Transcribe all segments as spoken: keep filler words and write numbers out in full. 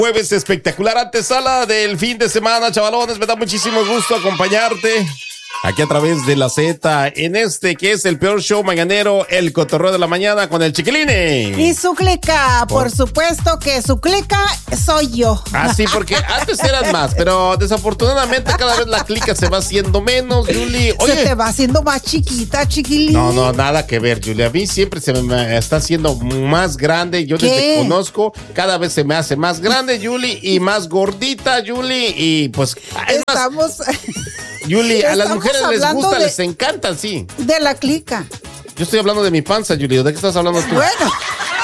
Jueves espectacular, antesala del fin de semana, chavalones. Me da muchísimo gusto acompañarte aquí a través de la Z en este que es el peor show mañanero, el cotorreo de la mañana con el Chiquiline. Y su clica, por, por supuesto que su clica soy yo. Ah, sí, porque antes eran más, pero desafortunadamente cada vez la clica se va haciendo menos, Julie. Oye, se te va haciendo más chiquita, Chiquilín. No, no, nada que ver, Julie. A mí siempre se me está haciendo más grande. Yo desde que conozco, cada vez se me hace más grande, Julie, y más gordita, Julie. Y pues, estamos... Más, Julie, a las mujeres les gusta, de, les encanta, sí. De la clica. Yo estoy hablando de mi panza, Julie. ¿De qué estás hablando tú? Bueno.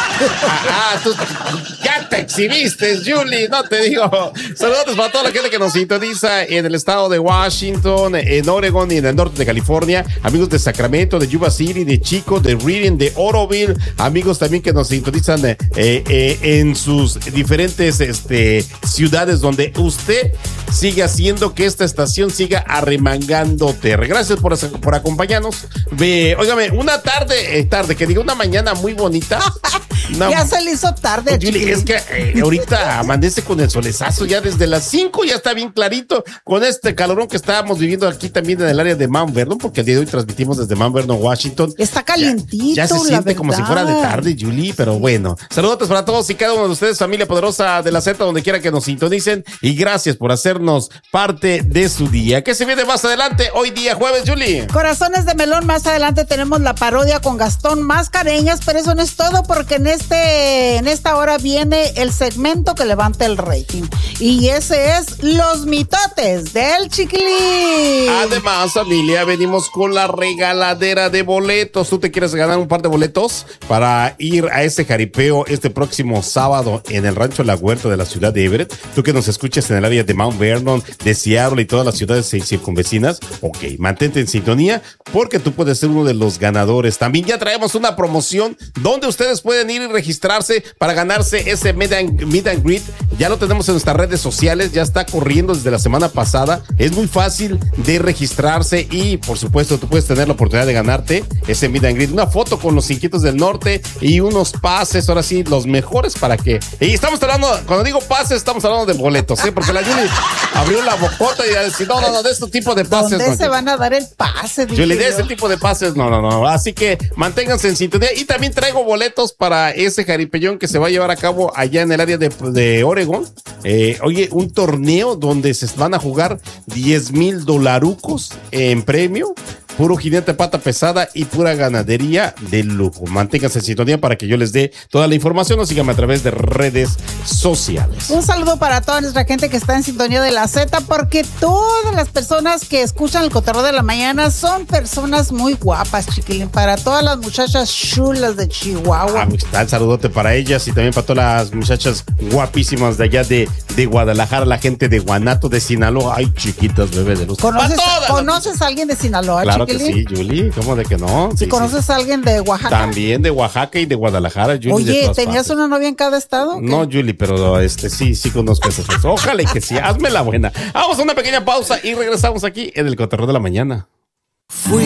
Ah, ah, tú ya te exhibiste, Julie, no te digo. Saludos para toda la gente que nos sintoniza en el estado de Washington, en Oregon y en el norte de California. Amigos de Sacramento, de Yuba City, de Chico, de Reading, de Oroville. Amigos también que nos sintonizan eh, eh, en sus diferentes este, ciudades donde usted sigue haciendo que esta estación siga arremangándote. Gracias por, por acompañarnos. Ve, óigame, una tarde, eh, tarde, que diga una mañana muy bonita. No. Ya se le hizo tarde, Julie, es que eh, ahorita amanece con el solezazo ya desde las cinco, ya está bien clarito con este calorón que estábamos viviendo aquí también en el área de Mount Vernon, porque el día de hoy transmitimos desde Mount Vernon, Washington. Está calientito, Ya, ya se la siente verdad. como si fuera de tarde, Julie, pero bueno. Saludos para todos y cada uno de ustedes, familia poderosa de la Z, donde quiera que nos sintonicen, y gracias por hacernos parte de su día. ¿Qué se viene más adelante? Hoy día jueves, Julie. Corazones de melón, más adelante tenemos la parodia con Gastón Mascareñas, pero eso no es todo, porque en este en esta hora viene el segmento que levanta el rating, y ese es Los Mitotes del Chiquilín. Además, familia, venimos con la regaladera de boletos. ¿Tú te quieres ganar un par de boletos para ir a ese jaripeo este próximo sábado en el Rancho La Huerta de la ciudad de Everett? Tú que nos escuchas en el área de Mount Vernon, de Seattle y todas las ciudades circunvecinas, ok, mantente en sintonía porque tú puedes ser uno de los ganadores. También ya traemos una promoción donde ustedes pueden ir y registrarse para ganarse ese meet and, meet and greet. Ya lo tenemos en nuestras redes sociales, ya está corriendo desde la semana pasada. Es muy fácil de registrarse y, por supuesto, tú puedes tener la oportunidad de ganarte ese meet and greet. Una foto con los Inquietos del Norte y unos pases, ahora sí, los mejores para que... Y estamos hablando, cuando digo pases, estamos hablando de boletos, ¿sí? Porque la Julie abrió la bocota y decía, no, no, no, de este tipo de pases. ¿Dónde no, se van a dar el pase? Julie, de ese tipo de pases, no, no, no. Así que manténganse en sintonía. Y también traigo boletos para ese jaripellón que se va a llevar a cabo allá en el área de, de Oregon. Eh, oye, un torneo donde se van a jugar diez mil dolarucos en premio. Puro jinete pata pesada y pura ganadería de lujo. Manténganse en sintonía para que yo les dé toda la información o síganme a través de redes sociales. Un saludo para toda nuestra gente que está en sintonía de la Z, porque todas las personas que escuchan el cotorreo de la mañana son personas muy guapas, Chiquilín. Para todas las muchachas chulas de Chihuahua. Amistad, saludote para ellas y también para todas las muchachas guapísimas de allá de, de Guadalajara, la gente de Guanato, de Sinaloa. Ay, chiquitas, bebé de luz. ¿Conoces, ¿conoces a alguien de Sinaloa, Claro Chiquilín? que sí, Julie, ¿cómo de que no? ¿Sí, sí conoces sí. a alguien de Oaxaca? También de Oaxaca y de Guadalajara, Julie. Oye, de ¿tenías partes. una novia en cada estado? No, Julie, pero este sí, sí conozco esas cosas. Ojalá y que sí, hazme la buena. Vamos a una pequeña pausa y regresamos aquí en el cotorreo de la mañana. Fui